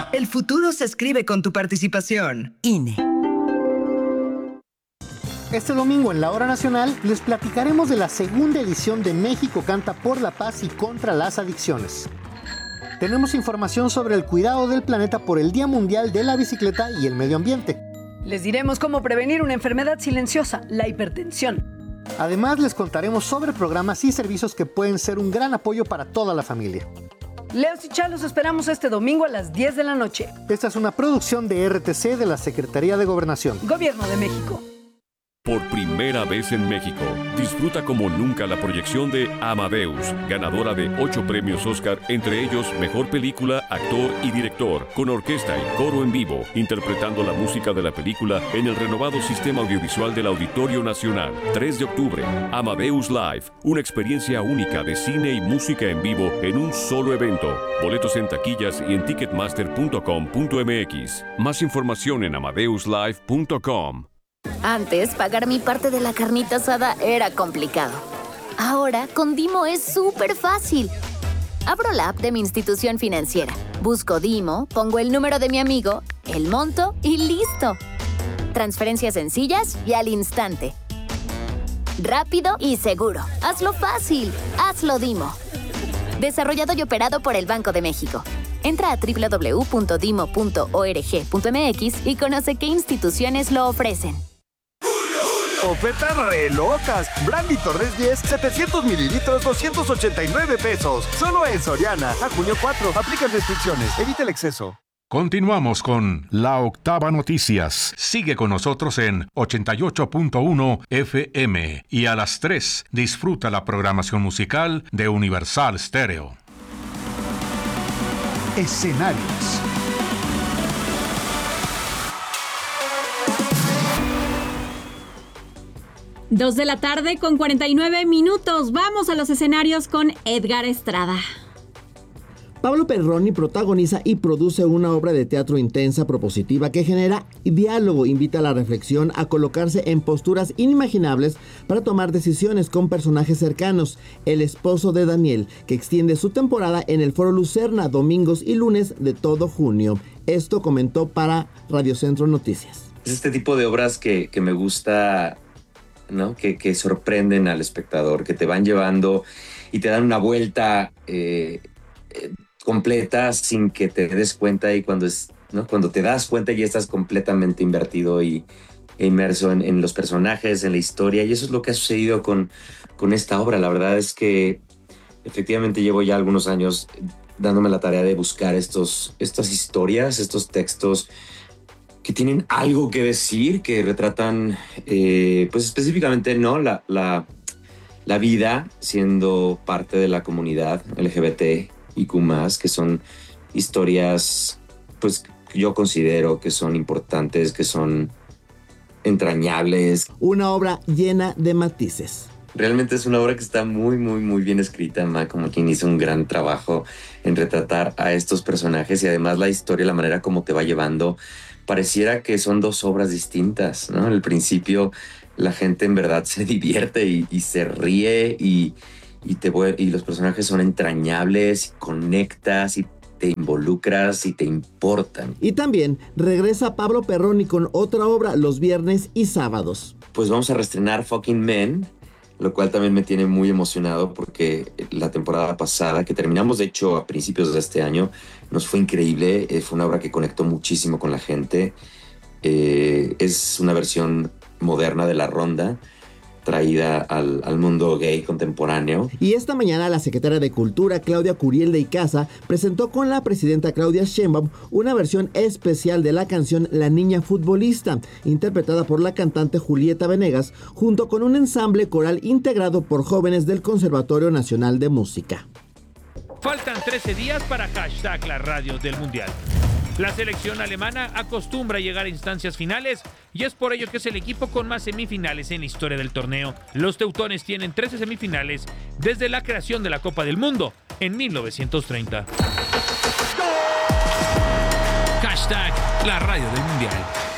El futuro se escribe con tu participación. INE. Este domingo en la Hora Nacional les platicaremos de la segunda edición de México Canta por la Paz y contra las adicciones. Tenemos información sobre el cuidado del planeta por el Día Mundial de la Bicicleta y el Medio Ambiente. Les diremos cómo prevenir una enfermedad silenciosa, la hipertensión. Además, les contaremos sobre programas y servicios que pueden ser un gran apoyo para toda la familia. Leos y Chá los esperamos este domingo a las 10 de la noche. Esta es una producción de RTC de la Secretaría de Gobernación. Gobierno de México. Por primera vez en México, disfruta como nunca la proyección de Amadeus, ganadora de 8 premios Oscar, entre ellos Mejor Película, Actor y Director, con orquesta y coro en vivo, interpretando la música de la película en el renovado sistema audiovisual del Auditorio Nacional. 3 de octubre, Amadeus Live, una experiencia única de cine y música en vivo en un solo evento. Boletos en taquillas y en ticketmaster.com.mx. Más información en amadeuslive.com. Antes, pagar mi parte de la carnita asada era complicado. Ahora, con Dimo es súper fácil. Abro la app de mi institución financiera, busco Dimo, pongo el número de mi amigo, el monto y ¡listo! Transferencias sencillas y al instante. Rápido y seguro. Hazlo fácil. Hazlo Dimo. Desarrollado y operado por el Banco de México. Entra a www.dimo.org.mx y conoce qué instituciones lo ofrecen. Ofertas re locas. Brandy Torres 10, 700 mililitros, 289 pesos. Solo en Soriana. A junio 4. Aplican restricciones. Evita el exceso. Continuamos con La Octava Noticias. Sigue con nosotros en 88.1 FM y a las 3 disfruta la programación musical de Universal Stereo. Escenarios. Dos de la tarde con 49 minutos. Vamos a los escenarios con Edgar Estrada. Pablo Perroni protagoniza y produce una obra de teatro intensa, propositiva, que genera diálogo, invita a la reflexión, a colocarse en posturas inimaginables para tomar decisiones con personajes cercanos. El esposo de Daniel, que extiende su temporada en el Foro Lucerna, domingos y lunes de todo junio. Esto comentó para Radio Centro Noticias. Es este tipo de obras que me gusta, ¿no? Que sorprenden al espectador, que te van llevando y te dan una vuelta completa sin que te des cuenta, y cuando te das cuenta ya estás completamente invertido e inmerso en los personajes, en la historia, y eso es lo que ha sucedido con esta obra. La verdad es que efectivamente llevo ya algunos años dándome la tarea de buscar estas historias, estos textos que tienen algo que decir, que retratan pues específicamente la vida siendo parte de la comunidad LGBT y Q+, que son historias pues yo considero que son importantes, que son entrañables. Una obra llena de matices. Realmente es una obra que está muy, muy, muy bien escrita. Como quien hizo un gran trabajo en retratar a estos personajes, y además la historia, la manera como te va llevando, pareciera que son dos obras distintas, ¿no? Al principio la gente en verdad se divierte y se ríe y los personajes son entrañables, conectas y te involucras y te importan. Y también regresa Pablo Perroni con otra obra los viernes y sábados. Pues vamos a reestrenar Fucking Men, lo cual también me tiene muy emocionado porque la temporada pasada, que terminamos de hecho a principios de este año, nos fue increíble. Fue una obra que conectó muchísimo con la gente. Es una versión moderna de La Ronda, traída al mundo gay contemporáneo. Y esta mañana la secretaria de Cultura, Claudia Curiel de Icaza, presentó con la presidenta Claudia Sheinbaum una versión especial de la canción La Niña Futbolista, interpretada por la cantante Julieta Venegas, junto con un ensamble coral integrado por jóvenes del Conservatorio Nacional de Música. Faltan 13 días para hashtag la radio del Mundial. La selección alemana acostumbra a llegar a instancias finales y es por ello que es el equipo con más semifinales en la historia del torneo. Los teutones tienen 13 semifinales desde la creación de la Copa del Mundo en 1930. Hashtag la radio del Mundial.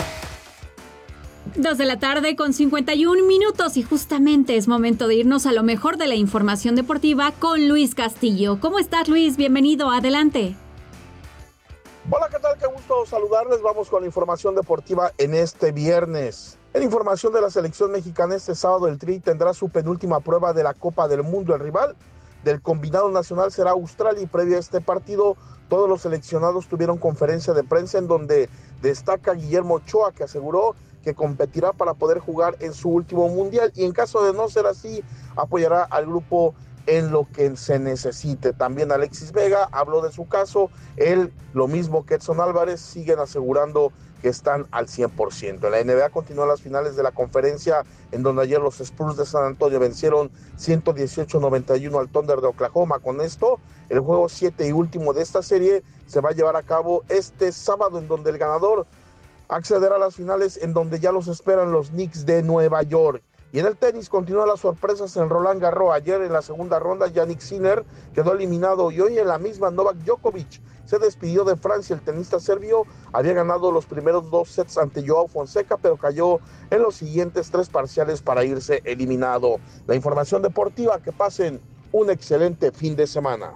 2 de la tarde con 51 minutos y justamente es momento de irnos a lo mejor de la información deportiva con Luis Castillo. ¿Cómo estás, Luis? Bienvenido, adelante. Hola, ¿qué tal? Qué gusto saludarles. Vamos con la información deportiva en este viernes. En información de la selección mexicana, este sábado el Tri tendrá su penúltima prueba de la Copa del Mundo. El rival del combinado nacional será Australia y previo a este partido todos los seleccionados tuvieron conferencia de prensa en donde destaca Guillermo Ochoa, que aseguró que competirá para poder jugar en su último mundial y en caso de no ser así apoyará al grupo en lo que se necesite. También Alexis Vega habló de su caso, él, lo mismo que Edson Álvarez, siguen asegurando que están al 100%. En la NBA continúan las finales de la conferencia, en donde ayer los Spurs de San Antonio vencieron 118-91 al Thunder de Oklahoma. Con esto, el juego 7 y último de esta serie se va a llevar a cabo este sábado, en donde el ganador accederá a las finales, en donde ya los esperan los Knicks de Nueva York. Y en el tenis continúan las sorpresas en Roland Garros. Ayer en la segunda ronda Jannik Sinner quedó eliminado y hoy en la misma Novak Djokovic se despidió de Francia. El tenista serbio había ganado los primeros 2 sets ante Joao Fonseca, pero cayó en los siguientes 3 parciales para irse eliminado. La información deportiva, que pasen un excelente fin de semana.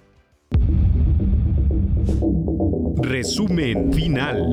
Resumen final.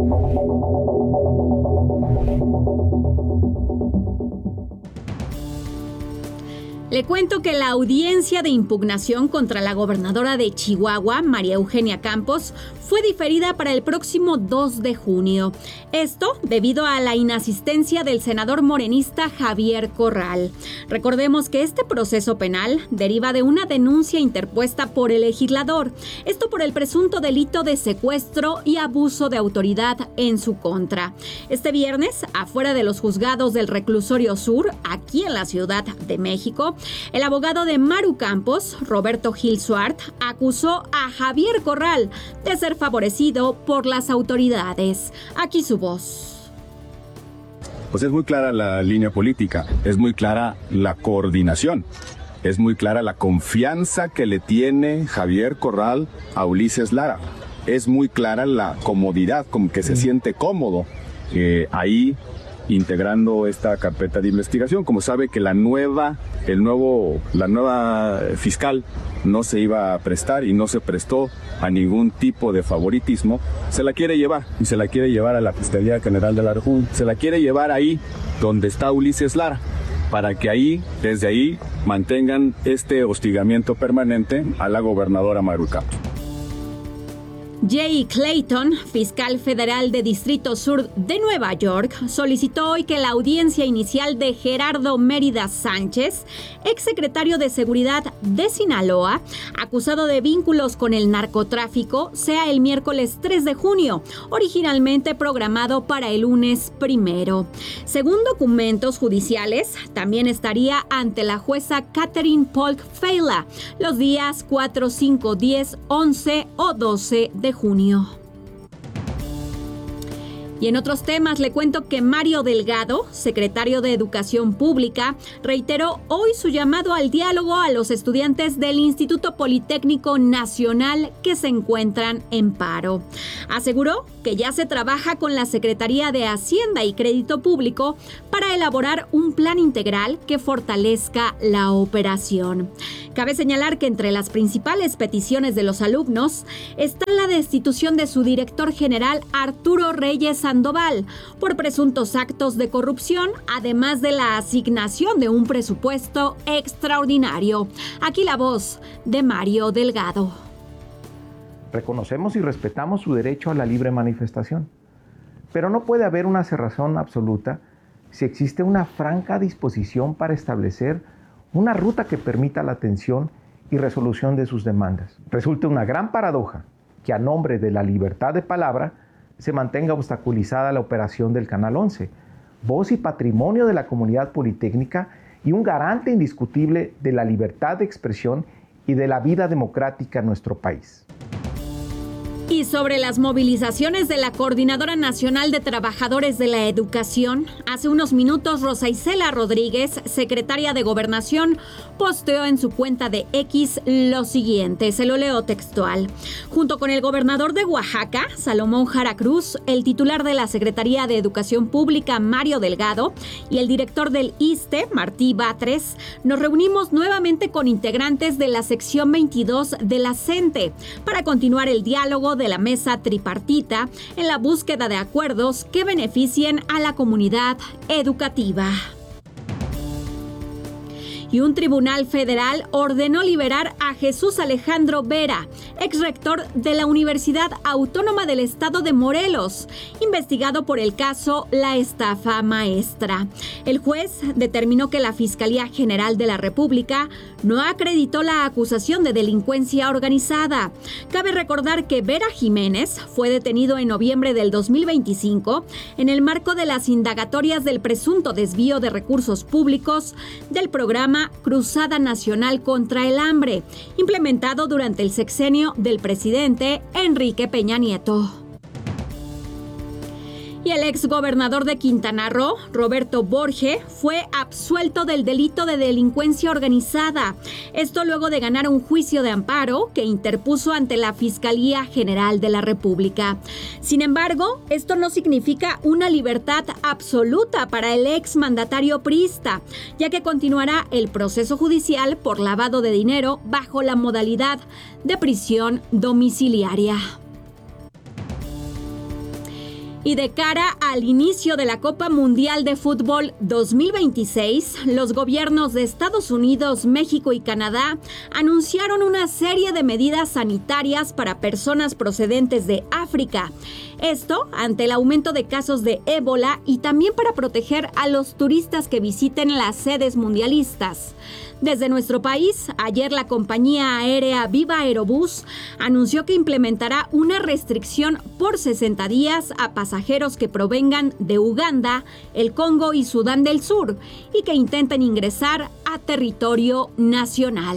Le cuento que la audiencia de impugnación contra la gobernadora de Chihuahua, María Eugenia Campos, fue diferida para el próximo 2 de junio. Esto debido a la inasistencia del senador morenista Javier Corral. Recordemos que este proceso penal deriva de una denuncia interpuesta por el legislador. Esto por el presunto delito de secuestro y abuso de autoridad en su contra. Este viernes, afuera de los juzgados del Reclusorio Sur, aquí en la Ciudad de México, el abogado de Maru Campos, Roberto Gil Suart, acusó a Javier Corral de ser favorecido por las autoridades. Aquí su voz. Pues es muy clara la línea política, es muy clara la coordinación, es muy clara la confianza que le tiene Javier Corral a Ulises Lara, es muy clara la comodidad, como que se siente cómodo ahí integrando esta carpeta de investigación, como sabe que la nueva fiscal no se iba a prestar y no se prestó a ningún tipo de favoritismo, se la quiere llevar y se la quiere llevar a la Fiscalía General de la República, se la quiere llevar ahí donde está Ulises Lara, para que ahí, desde ahí, mantengan este hostigamiento permanente a la gobernadora Maru Campos. Jay Clayton, fiscal federal de Distrito Sur de Nueva York, solicitó hoy que la audiencia inicial de Gerardo Mérida Sánchez, exsecretario de Seguridad de Sinaloa, acusado de vínculos con el narcotráfico, sea el miércoles 3 de junio, originalmente programado para el lunes 1. Según documentos judiciales, también estaría ante la jueza Catherine Polk Feyla los días 4, 5, 10, 11 o 12 de junio. Y en otros temas le cuento que Mario Delgado, secretario de Educación Pública, reiteró hoy su llamado al diálogo a los estudiantes del Instituto Politécnico Nacional que se encuentran en paro. Aseguró que ya se trabaja con la Secretaría de Hacienda y Crédito Público para elaborar un plan integral que fortalezca la operación. Cabe señalar que entre las principales peticiones de los alumnos está la destitución de su director general Arturo Reyes Sandoval por presuntos actos de corrupción, además de la asignación de un presupuesto extraordinario. Aquí la voz de Mario Delgado. Reconocemos y respetamos su derecho a la libre manifestación, pero no puede haber una cerrazón absoluta si existe una franca disposición para establecer una ruta que permita la atención y resolución de sus demandas. Resulta una gran paradoja que a nombre de la libertad de palabra se mantenga obstaculizada la operación del Canal 11, voz y patrimonio de la comunidad politécnica y un garante indiscutible de la libertad de expresión y de la vida democrática en nuestro país. Y sobre las movilizaciones de la Coordinadora Nacional de Trabajadores de la Educación, hace unos minutos Rosa Isela Rodríguez, secretaria de Gobernación, posteó en su cuenta de X lo siguiente, se lo leo textual. Junto con el gobernador de Oaxaca, Salomón Jara Cruz, el titular de la Secretaría de Educación Pública, Mario Delgado, y el director del ISSSTE, Martí Batres, nos reunimos nuevamente con integrantes de la sección 22 de la CENTE para continuar el diálogo de la mesa tripartita en la búsqueda de acuerdos que beneficien a la comunidad educativa. Y un tribunal federal ordenó liberar a Jesús Alejandro Vera, exrector de la Universidad Autónoma del Estado de Morelos, investigado por el caso La Estafa Maestra. El juez determinó que la Fiscalía General de la República no acreditó la acusación de delincuencia organizada. Cabe recordar que Vera Jiménez fue detenido en noviembre del 2025 en el marco de las indagatorias del presunto desvío de recursos públicos del programa Cruzada Nacional contra el Hambre, implementado durante el sexenio del presidente Enrique Peña Nieto. Y el exgobernador de Quintana Roo, Roberto Borge, fue absuelto del delito de delincuencia organizada. Esto luego de ganar un juicio de amparo que interpuso ante la Fiscalía General de la República. Sin embargo, esto no significa una libertad absoluta para el exmandatario priista, ya que continuará el proceso judicial por lavado de dinero bajo la modalidad de prisión domiciliaria. Y de cara al inicio de la Copa Mundial de Fútbol 2026, los gobiernos de Estados Unidos, México y Canadá anunciaron una serie de medidas sanitarias para personas procedentes de África. Esto ante el aumento de casos de ébola y también para proteger a los turistas que visiten las sedes mundialistas. Desde nuestro país, ayer la compañía aérea Viva Aerobús anunció que implementará una restricción por 60 días a pasajeros que provengan de Uganda, el Congo y Sudán del Sur y que intenten ingresar a territorio nacional.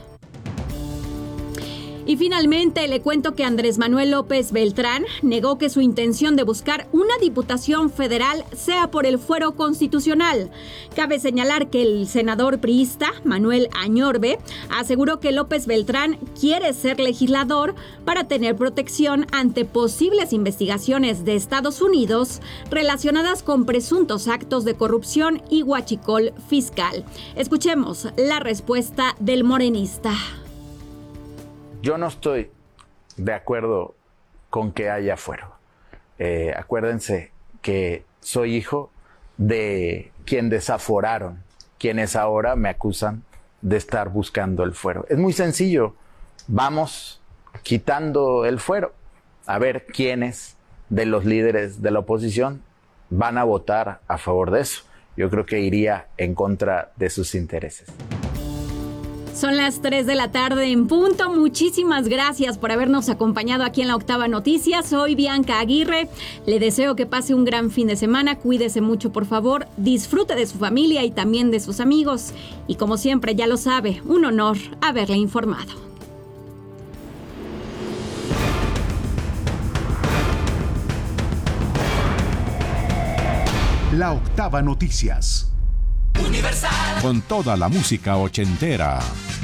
Y finalmente le cuento que Andrés Manuel López Beltrán negó que su intención de buscar una diputación federal sea por el fuero constitucional. Cabe señalar que el senador priista Manuel Añorbe aseguró que López Beltrán quiere ser legislador para tener protección ante posibles investigaciones de Estados Unidos relacionadas con presuntos actos de corrupción y huachicol fiscal. Escuchemos la respuesta del morenista. Yo no estoy de acuerdo con que haya fuero. Acuérdense que soy hijo de quien desaforaron, quienes ahora me acusan de estar buscando el fuero. Es muy sencillo, vamos quitando el fuero, a ver quiénes de los líderes de la oposición van a votar a favor de eso. Yo creo que iría en contra de sus intereses. Son las 3 de la tarde en punto. Muchísimas gracias por habernos acompañado aquí en La Octava Noticias. Soy Bianca Aguirre. Le deseo que pase un gran fin de semana. Cuídese mucho, por favor. Disfrute de su familia y también de sus amigos. Y como siempre, ya lo sabe, un honor haberle informado. La Octava Noticias. Universal. Con toda la música ochentera.